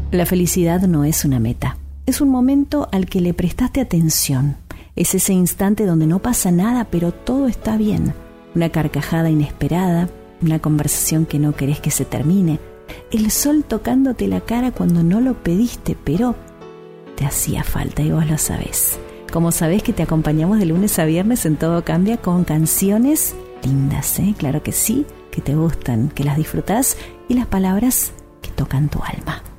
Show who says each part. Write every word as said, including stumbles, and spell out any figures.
Speaker 1: La felicidad no es una meta, es un momento al que le prestaste atención. Es ese instante donde no pasa nada, pero todo está bien. Una carcajada inesperada, una conversación que no querés que se termine, el sol tocándote la cara cuando no lo pediste, pero te hacía falta y vos lo sabés. Como sabés que te acompañamos de lunes a viernes en Todo Cambia con canciones lindas, ¿eh? Claro que sí, que te gustan, que las disfrutás y las palabras que tocan tu alma.